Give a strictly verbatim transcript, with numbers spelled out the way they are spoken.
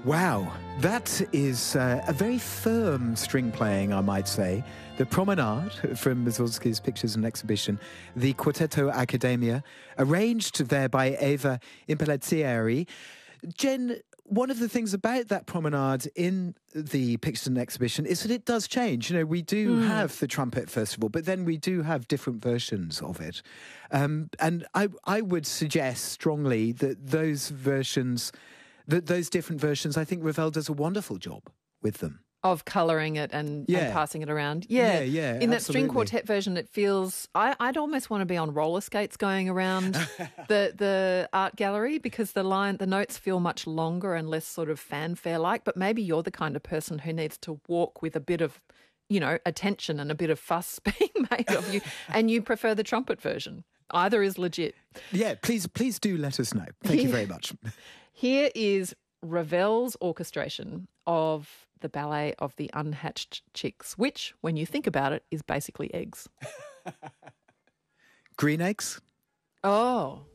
Wow, that is uh, a very firm string playing, I might say. The Promenade from Mussorgsky's Pictures and Exhibition, the Quartetto Accademia, arranged there by Eva Impellizieri. Jen, one of the things about that promenade in the Pictures and Exhibition is that it does change. You know, we do mm. have the Trumpet Festival, but then we do have different versions of it. Um, and I, I would suggest strongly that those versions... That those different versions, I think Ravel does a wonderful job with them. Of colouring it and, yeah. and passing it around. Yeah, yeah, yeah In that absolutely. string quartet version, it feels... I, I'd almost want to be on roller skates going around the the art gallery because the line, the notes feel much longer and less sort of fanfare-like, but maybe you're the kind of person who needs to walk with a bit of, you know, attention and a bit of fuss being made of you, and you prefer the trumpet version. Either is legit. Yeah, please, please do let us know. Thank you very much. Here is Ravel's orchestration of the ballet of the Unhatched Chicks, which, when you think about it, is basically eggs. Green eggs? Oh.